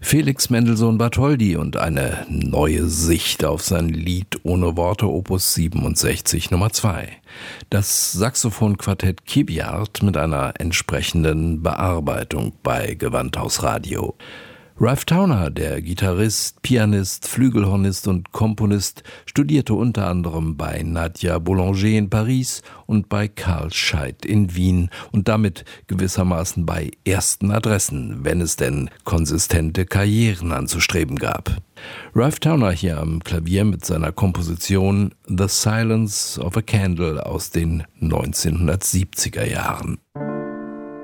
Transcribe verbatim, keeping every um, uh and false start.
Felix Mendelssohn Bartholdy und eine neue Sicht auf sein Lied ohne Worte Opus siebenundsechzig Nummer zwei. Das Saxophonquartett Kibyard mit einer entsprechenden Bearbeitung bei Gewandhaus Radio. Ralph Towner, der Gitarrist, Pianist, Flügelhornist und Komponist, studierte unter anderem bei Nadia Boulanger in Paris und bei Carl Scheidt in Wien und damit gewissermaßen bei ersten Adressen, wenn es denn konsistente Karrieren anzustreben gab. Ralph Towner hier am Klavier mit seiner Komposition The Silence of a Candle aus den neunzehnhundertsiebziger Jahren.